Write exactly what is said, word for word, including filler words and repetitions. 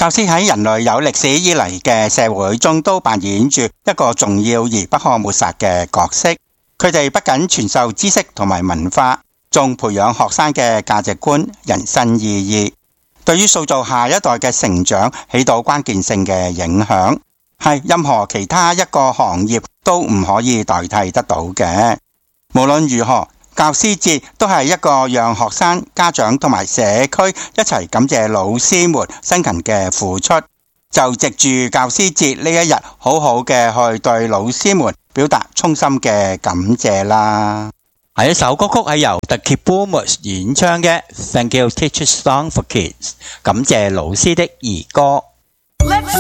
教師喺人類有歷史以嚟嘅社會中都扮演住一個重要而不可抹殺嘅角色。佢哋不僅傳授知識同埋文化，仲培養學生嘅價值觀、人生意義，對於塑造下一代嘅成長起到關鍵性嘅影響，係任何其他一個行業都唔可以代替得到嘅。無論如何，教師節都係一個讓學生、家長同埋社區一齊感謝老師們辛勤嘅付出，就藉住教師節呢一日，好好嘅去對老師們表達衷心嘅感謝啦。下一首歌曲係由 The Kid Boomers 演唱嘅 Thank You Teacher Song for Kids， 感謝老師的兒歌。